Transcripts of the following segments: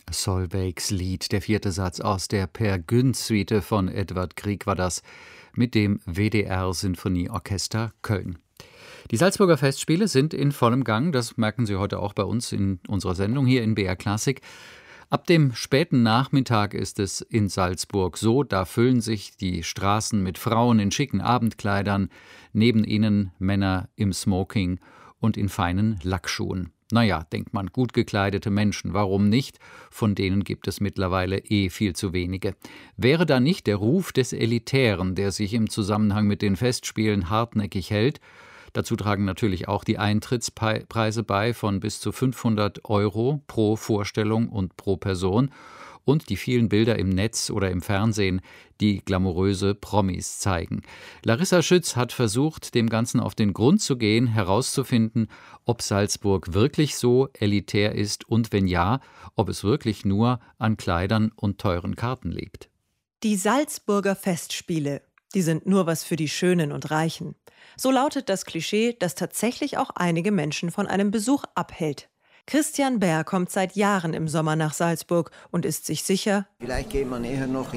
Solveigs Lied, der 4. Satz aus der Per Gynt-Suite von Edvard Grieg war das mit dem WDR-Sinfonieorchester Köln. Die Salzburger Festspiele sind in vollem Gang, das merken Sie heute auch bei uns in unserer Sendung hier in BR Klassik. Ab dem späten Nachmittag ist es in Salzburg so, da füllen sich die Straßen mit Frauen in schicken Abendkleidern, neben ihnen Männer im Smoking und in feinen Lackschuhen. Naja, denkt man, gut gekleidete Menschen, warum nicht? Von denen gibt es mittlerweile viel zu wenige. Wäre da nicht der Ruf des Elitären, der sich im Zusammenhang mit den Festspielen hartnäckig hält? Dazu tragen natürlich auch die Eintrittspreise bei von bis zu 500 € pro Vorstellung und pro Person und die vielen Bilder im Netz oder im Fernsehen, die glamouröse Promis zeigen. Larissa Schütz hat versucht, dem Ganzen auf den Grund zu gehen, herauszufinden, ob Salzburg wirklich so elitär ist und wenn ja, ob es wirklich nur an Kleidern und teuren Karten liegt. Die Salzburger Festspiele, die sind nur was für die Schönen und Reichen. So lautet das Klischee, das tatsächlich auch einige Menschen von einem Besuch abhält. Christian Bär kommt seit Jahren im Sommer nach Salzburg und ist sich sicher, vielleicht geht man eher noch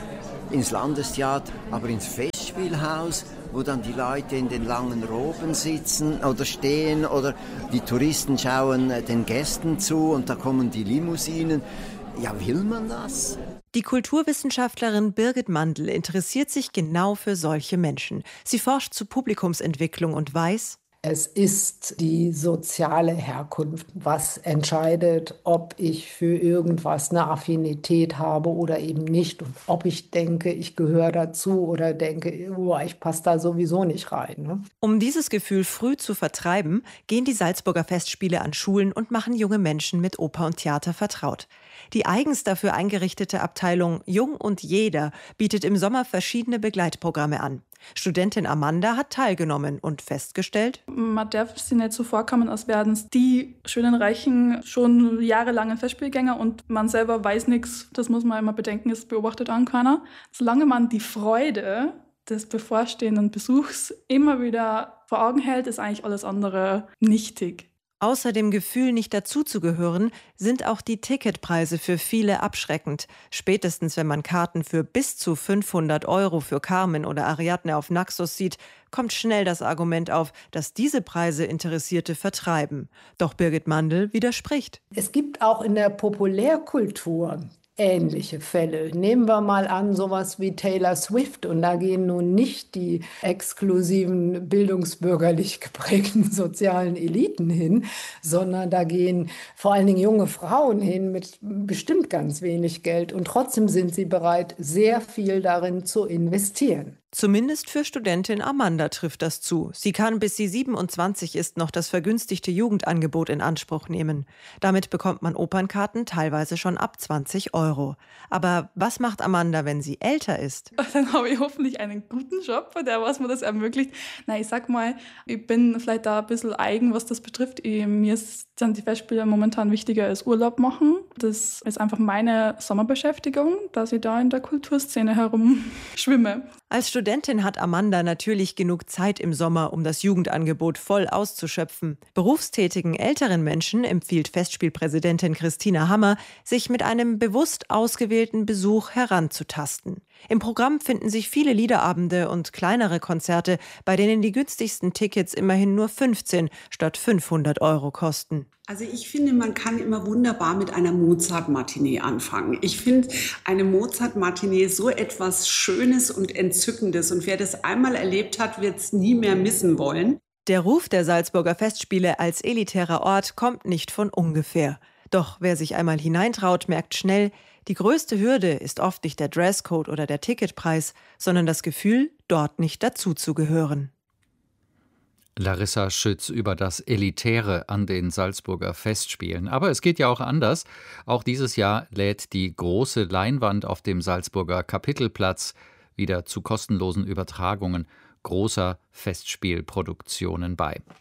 ins Landestheater, aber ins Festspielhaus, wo dann die Leute in den langen Roben sitzen oder stehen oder die Touristen schauen den Gästen zu und da kommen die Limousinen. Ja, will man das? Die Kulturwissenschaftlerin Birgit Mandl interessiert sich genau für solche Menschen. Sie forscht zu Publikumsentwicklung und weiß, es ist die soziale Herkunft, was entscheidet, ob ich für irgendwas eine Affinität habe oder eben nicht. Und ob ich denke, ich gehöre dazu oder denke, ich passe da sowieso nicht rein. Ne? Um dieses Gefühl früh zu vertreiben, gehen die Salzburger Festspiele an Schulen und machen junge Menschen mit Oper und Theater vertraut. Die eigens dafür eingerichtete Abteilung Jung und Jeder bietet im Sommer verschiedene Begleitprogramme an. Studentin Amanda hat teilgenommen und festgestellt, man darf sich nicht so vorkommen, als wären es die schönen Reichen schon jahrelange Festspielgänger und man selber weiß nichts. Das muss man immer bedenken, es beobachtet an keiner. Solange man die Freude des bevorstehenden Besuchs immer wieder vor Augen hält, ist eigentlich alles andere nichtig. Außer dem Gefühl, nicht dazuzugehören, sind auch die Ticketpreise für viele abschreckend. Spätestens, wenn man Karten für bis zu 500 € für Carmen oder Ariadne auf Naxos sieht, kommt schnell das Argument auf, dass diese Preise Interessierte vertreiben. Doch Birgit Mandl widerspricht. Es gibt auch in der Populärkultur ähnliche Fälle. Nehmen wir mal an, sowas wie Taylor Swift. Und da gehen nun nicht die exklusiven, bildungsbürgerlich geprägten sozialen Eliten hin, sondern da gehen vor allen Dingen junge Frauen hin mit bestimmt ganz wenig Geld. Und trotzdem sind sie bereit, sehr viel darin zu investieren. Zumindest für Studentin Amanda trifft das zu. Sie kann, bis sie 27 ist, noch das vergünstigte Jugendangebot in Anspruch nehmen. Damit bekommt man Opernkarten teilweise schon ab 20 €. Aber was macht Amanda, wenn sie älter ist? Dann habe ich hoffentlich einen guten Job, der was mir das ermöglicht. Na, ich sag mal, ich bin vielleicht da ein bisschen eigen, was das betrifft. Mir sind die Festspiele momentan wichtiger als Urlaub machen. Das ist einfach meine Sommerbeschäftigung, dass ich da in der Kulturszene herumschwimme. Als Studentin hat Amanda natürlich genug Zeit im Sommer, um das Jugendangebot voll auszuschöpfen. Berufstätigen älteren Menschen empfiehlt Festspielpräsidentin Christina Hammer, sich mit einem bewusst ausgewählten Besuch heranzutasten. Im Programm finden sich viele Liederabende und kleinere Konzerte, bei denen die günstigsten Tickets immerhin nur 15 statt 500 € kosten. Also ich finde, man kann immer wunderbar mit einer Mozart-Matinee anfangen. Ich finde eine Mozart-Matinee so etwas Schönes und Entzückendes. Und wer das einmal erlebt hat, wird es nie mehr missen wollen. Der Ruf der Salzburger Festspiele als elitärer Ort kommt nicht von ungefähr. Doch wer sich einmal hineintraut, merkt schnell, die größte Hürde ist oft nicht der Dresscode oder der Ticketpreis, sondern das Gefühl, dort nicht dazuzugehören. Larissa Schütz über das Elitäre an den Salzburger Festspielen. Aber es geht ja auch anders. Auch dieses Jahr lädt die große Leinwand auf dem Salzburger Kapitelplatz wieder zu kostenlosen Übertragungen großer Festspielproduktionen bei.